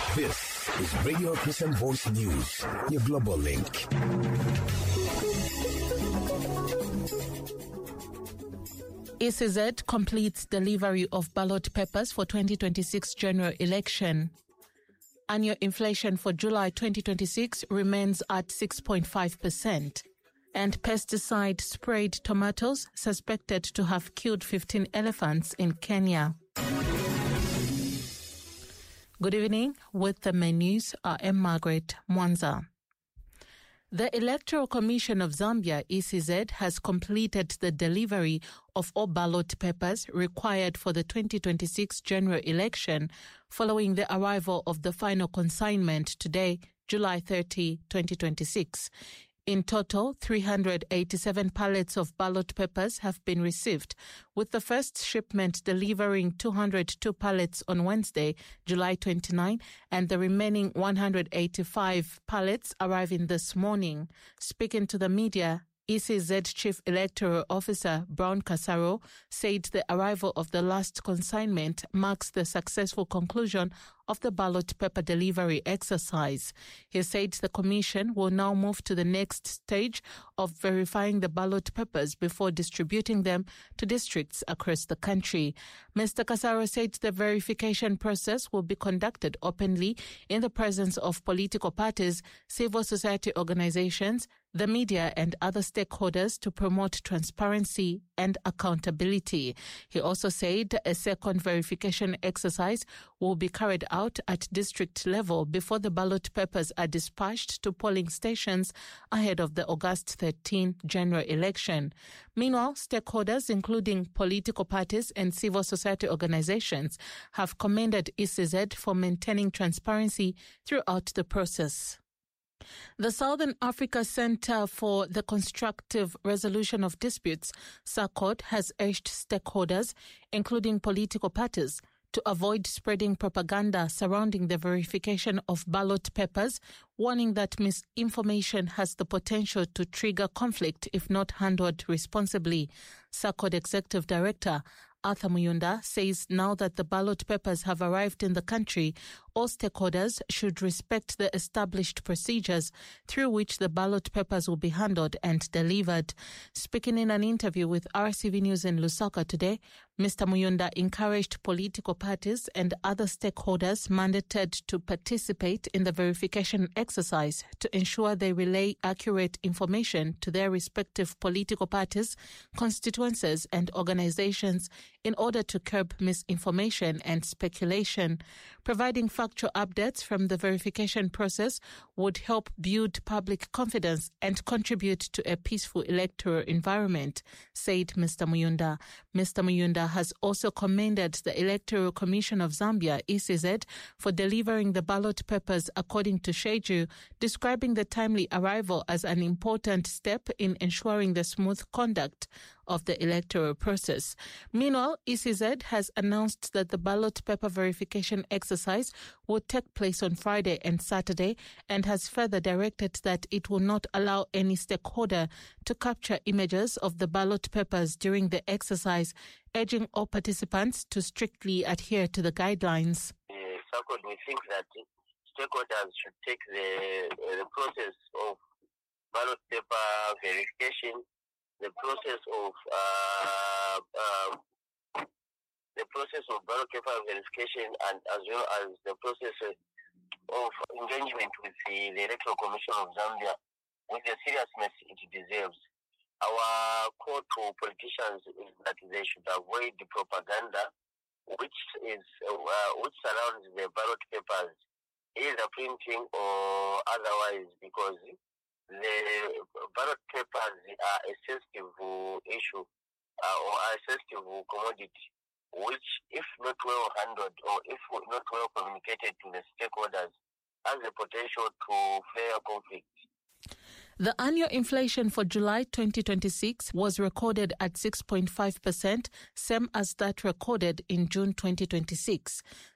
This is Radio Christian Voice News, your global link. ECZ completes delivery of ballot papers for 2026 general election. Annual inflation for July 2026 remains at 6.5%. And pesticide sprayed tomatoes suspected to have killed 15 elephants in Kenya. Good evening. With the main news, I am Margaret Mwanza. The Electoral Commission of Zambia, ECZ, has completed the delivery of all ballot papers required for the 2026 general election following the arrival of the final consignment today, July 30, 2026. In total, 387 pallets of ballot papers have been received, with the first shipment delivering 202 pallets on Wednesday, July 29, and the remaining 185 pallets arriving this morning. Speaking to the media, ECZ Chief Electoral Officer Brown Kasaro said the arrival of the last consignment marks the successful conclusion of the ballot paper delivery exercise. He said the Commission will now move to the next stage of verifying the ballot papers before distributing them to districts across the country. Mr. Kasaro said the verification process will be conducted openly in the presence of political parties, civil society organizations, the media and other stakeholders to promote transparency and accountability. He also said a second verification exercise will be carried out at district level before the ballot papers are dispatched to polling stations ahead of the August 13 general election. Meanwhile, stakeholders, including political parties and civil society organizations, have commended ECZ for maintaining transparency throughout the process. The Southern Africa Centre for the Constructive Resolution of Disputes, SACOD, has urged stakeholders, including political parties, to avoid spreading propaganda surrounding the verification of ballot papers, warning that misinformation has the potential to trigger conflict if not handled responsibly. SACOD Executive Director Arthur Muyunda says now that the ballot papers have arrived in the country, all stakeholders should respect the established procedures through which the ballot papers will be handled and delivered. Speaking in an interview with RCV News in Lusaka today, Mr. Muyunda encouraged political parties and other stakeholders mandated to participate in the verification exercise to ensure they relay accurate information to their respective political parties, constituencies and organizations in order to curb misinformation and speculation. Providing factual updates from the verification process would help build public confidence and contribute to a peaceful electoral environment, said Mr. Muyunda. Mr. Muyunda has also commended the Electoral Commission of Zambia, ECZ, for delivering the ballot papers according to schedule, describing the timely arrival as an important step in ensuring the smooth conduct of the electoral process. Meanwhile, ECZ has announced that the ballot paper verification exercise will take place on Friday and Saturday and has further directed that it will not allow any stakeholder to capture images of the ballot papers during the exercise, urging all participants to strictly adhere to the guidelines. SACOD, we think that stakeholders should take the process of ballot paper verification, the process of ballot paper verification, and as well as the process of engagement with the Electoral Commission of Zambia with the seriousness it deserves. Our call to politicians is that they should avoid the propaganda which surrounds the ballot papers, either printing or otherwise, because the ballot papers are a sensitive issue or a sensitive commodity, which, if not well handled or if not well communicated to the stakeholders, has the potential to flare conflict. The annual inflation for July 2026 was recorded at 6.5%, same as that recorded in June 2026.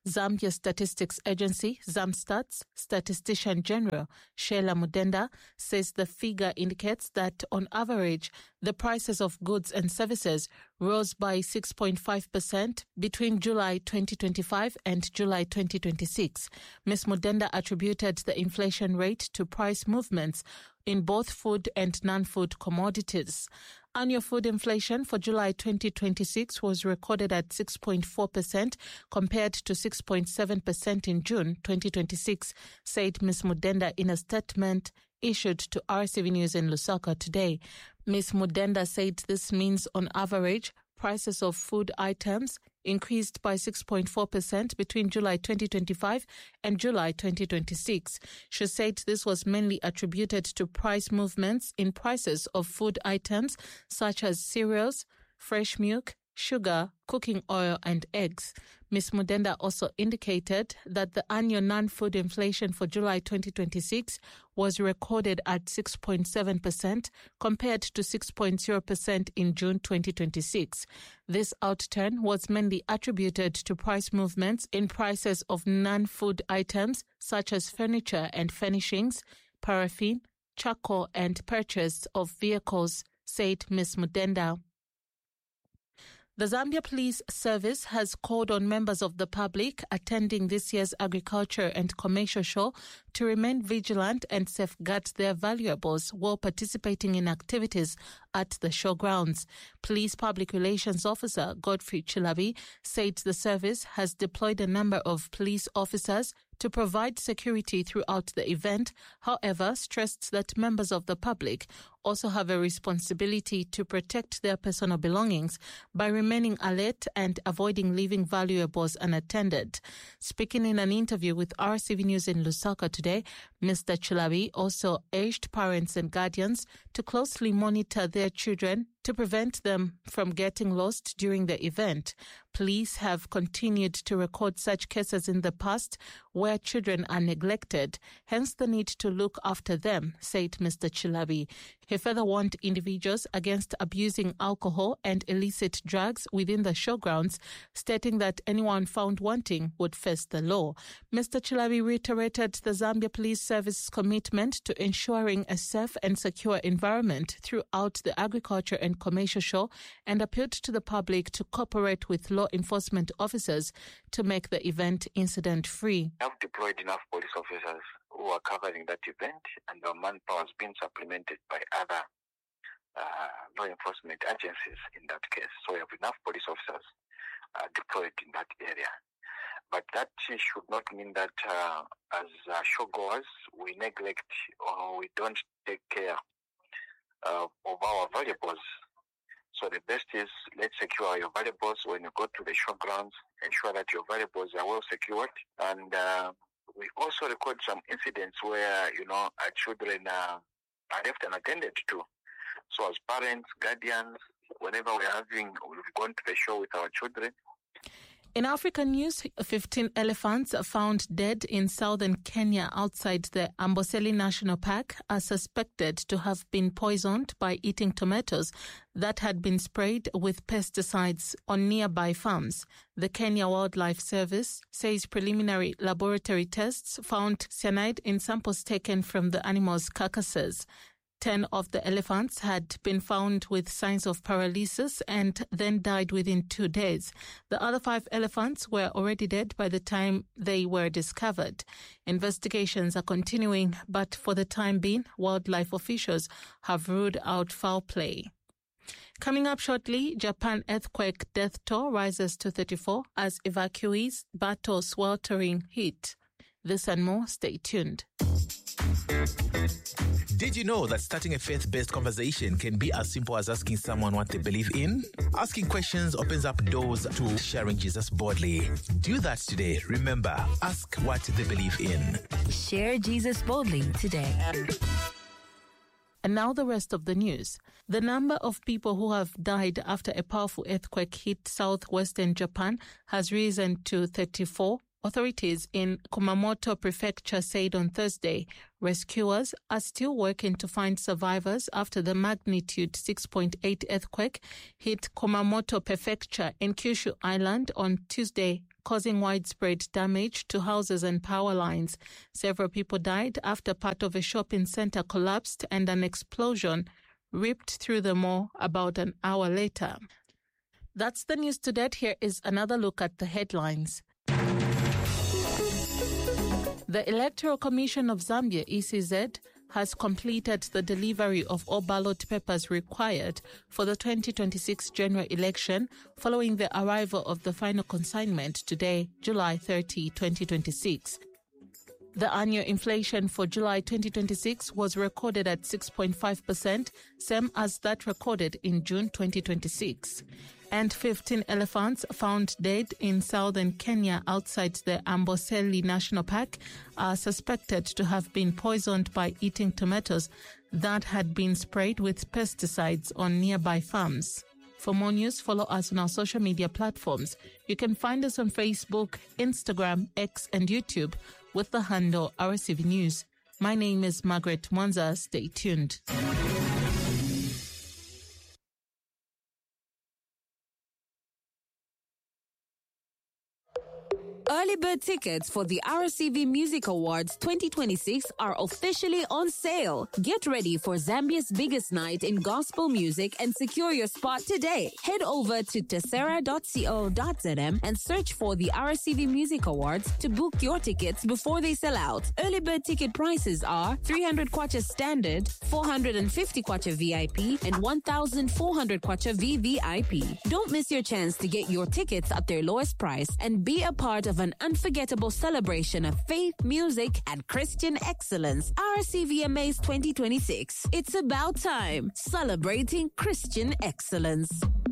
Zambia Statistics Agency, ZAMSTATS, Statistician General Sheila Mudenda says the figure indicates that on average, the prices of goods and services rose by 6.5% between July 2025 and July 2026. Ms. Mudenda attributed the inflation rate to price movements in both food and non-food commodities. Annual food inflation for July 2026 was recorded at 6.4% compared to 6.7% in June 2026, said Ms. Mudenda in a statement issued to RCV News in Lusaka today. Ms. Mudenda said this means on average, prices of food items increased by 6.4% between July 2025 and July 2026. She said this was mainly attributed to price movements in prices of food items such as cereals, fresh milk, sugar, cooking oil, and eggs. Ms. Mudenda also indicated that the annual non-food inflation for July 2026 was recorded at 6.7% compared to 6.0% in June 2026. This outturn was mainly attributed to price movements in prices of non-food items such as furniture and furnishings, paraffin, charcoal, and purchase of vehicles, said Ms. Mudenda. The Zambia Police Service has called on members of the public attending this year's Agriculture and Commercial Show to remain vigilant and safeguard their valuables while participating in activities at the showgrounds. Police Public Relations Officer Godfrey Chilabi said the service has deployed a number of police officers to provide security throughout the event, however, stressed that members of the public also have a responsibility to protect their personal belongings by remaining alert and avoiding leaving valuables unattended. Speaking in an interview with RCV News in Lusaka today, Mr. Chilabi also urged parents and guardians to closely monitor their children to prevent them from getting lost during the event. Police have continued to record such cases in the past where children are neglected, hence the need to look after them, said Mr. Chilabi. He further warned individuals against abusing alcohol and illicit drugs within the showgrounds, stating that anyone found wanting would face the law. Mr. Chilabi reiterated the Zambia Police Service's commitment to ensuring a safe and secure environment throughout the Agriculture and Commercial Show and appealed to the public to cooperate with law enforcement officers to make the event incident-free. We have deployed enough police officers who are covering that event, and our manpower has been supplemented by other law enforcement agencies in that case. So we have enough police officers deployed in that area. But that should not mean that as showgoers, we neglect or we don't take care of our valuables. So the best is, let's secure your valuables when you go to the showgrounds. Ensure that your valuables are well secured. And we also record some incidents where, our children are left unattended to. So as parents, guardians, whenever we've gone to the show with our children. In African news, 15 elephants found dead in southern Kenya outside the Amboseli National Park are suspected to have been poisoned by eating tomatoes that had been sprayed with pesticides on nearby farms. The Kenya Wildlife Service says preliminary laboratory tests found cyanide in samples taken from the animals' carcasses. 10 of the elephants had been found with signs of paralysis and then died within 2 days. The other 5 elephants were already dead by the time they were discovered. Investigations are continuing, but for the time being, wildlife officials have ruled out foul play. Coming up shortly, Japan earthquake death toll rises to 34 as evacuees battle sweltering heat. This and more, stay tuned. Did you know that starting a faith-based conversation can be as simple as asking someone what they believe in? Asking questions opens up doors to sharing Jesus boldly. Do that today. Remember, ask what they believe in. Share Jesus boldly today. And now the rest of the news. The number of people who have died after a powerful earthquake hit southwestern Japan has risen to 34. Authorities in Kumamoto Prefecture said on Thursday rescuers are still working to find survivors after the magnitude 6.8 earthquake hit Kumamoto Prefecture in Kyushu Island on Tuesday causing widespread damage to houses and power lines. Several people died after part of a shopping center collapsed and an explosion ripped through the mall about an hour later. That's the news to date. Here is another look at the headlines. The Electoral Commission of Zambia, ECZ, has completed the delivery of all ballot papers required for the 2026 general election following the arrival of the final consignment today, July 30, 2026. The annual inflation for July 2026 was recorded at 6.5%, same as that recorded in June 2026. And 15 elephants found dead in southern Kenya outside the Amboseli National Park are suspected to have been poisoned by eating tomatoes that had been sprayed with pesticides on nearby farms. For more news, follow us on our social media platforms. You can find us on Facebook, Instagram, X, and YouTube with the handle RCV News. My name is Margaret Mwanza. Stay tuned. Early bird tickets for the RCV Music Awards 2026 are officially on sale. Get ready for Zambia's biggest night in gospel music and secure your spot today. Head over to tessera.co.zm and search for the RCV Music Awards to book your tickets before they sell out. Early bird ticket prices are 300 kwacha standard, 450 kwacha VIP, and 1,400 kwacha VVIP. Don't miss your chance to get your tickets at their lowest price and be a part of an unforgettable celebration of faith, music, and Christian excellence. RCVMA's 2026. It's about time. Celebrating Christian excellence.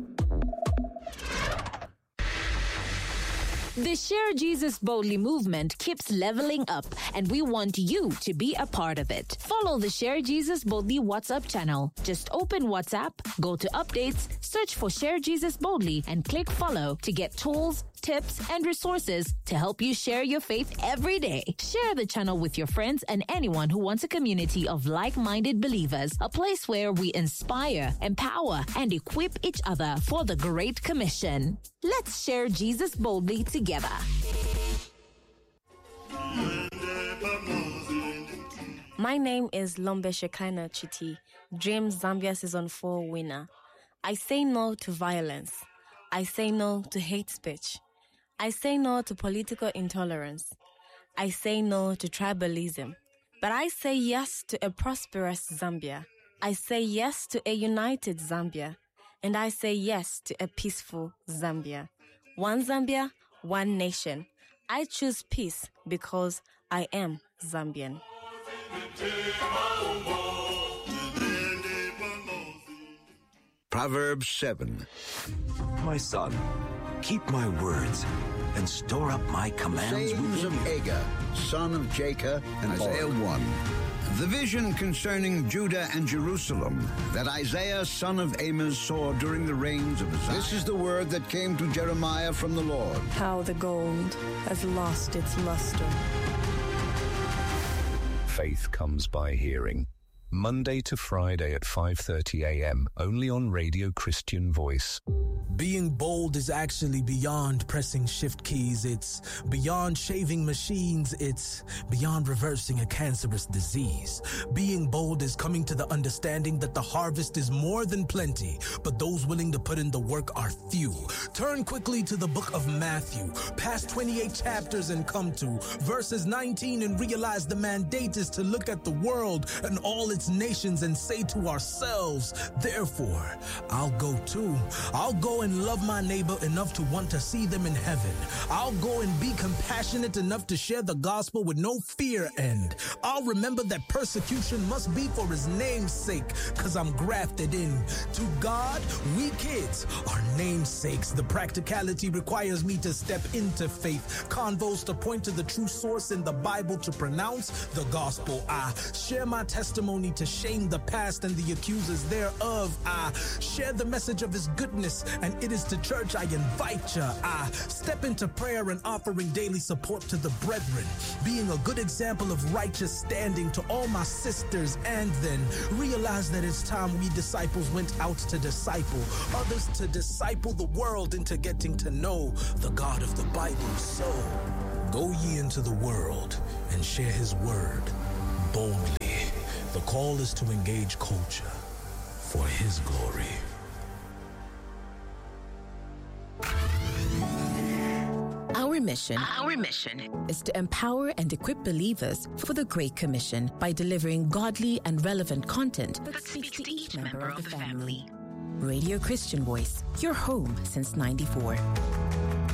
The Share Jesus Boldly movement keeps leveling up, and we want you to be a part of it. Follow the Share Jesus Boldly WhatsApp channel. Just open WhatsApp, go to updates, search for Share Jesus Boldly, and click follow to get tools, tips, and resources to help you share your faith every day. Share the channel with your friends and anyone who wants a community of like-minded believers, a place where we inspire, empower, and equip each other for the Great Commission. Let's share Jesus boldly together. My name is Lombe Shekinah Chiti, Dream Zambia Season 4 winner. I say no to violence. I say no to hate speech. I say no to political intolerance. I say no to tribalism. But I say yes to a prosperous Zambia. I say yes to a united Zambia. And I say yes to a peaceful Zambia. One Zambia, one nation. I choose peace because I am Zambian. Proverbs 7. My son, keep my words and store up my commands Sayings within of you. Agur, son of Jacob, and Isaiah 1. The vision concerning Judah and Jerusalem that Isaiah, son of Amos, saw during the reigns of Uzziah. This is the word that came to Jeremiah from the Lord. How the gold has lost its luster. Faith comes by hearing. Monday to Friday at 5:30 a.m. only on Radio Christian Voice. Being bold is actually beyond pressing shift keys. It's beyond shaving machines. It's beyond reversing a cancerous disease. Being bold is coming to the understanding that the harvest is more than plenty, but those willing to put in the work are few. Turn quickly to the book of Matthew, past 28 chapters, and come to verses 19 and realize the mandate is to look at the world and all its nations and say to ourselves, therefore, I'll go too. I'll go and love my neighbor enough to want to see them in heaven. I'll go and be compassionate enough to share the gospel with no fear, and I'll remember that persecution must be for his name's sake, because I'm grafted in. To God, we kids are namesakes. The practicality requires me to step into faith. Convos to point to the true source in the Bible to pronounce the gospel. I share my testimony to shame the past and the accusers thereof. I share the message of his goodness And it is to church I invite ya. I step into prayer and offering daily support to the brethren, being a good example of righteous standing to all my sisters, and then realize that it's time we disciples went out to disciple others, to disciple the world into getting to know the God of the Bible. So go ye into the world and share his word boldly. The call is to engage culture for his glory. Our mission is to empower and equip believers for the Great Commission by delivering godly and relevant content that speaks to each member of the family. Radio Christian Voice, your home since '94.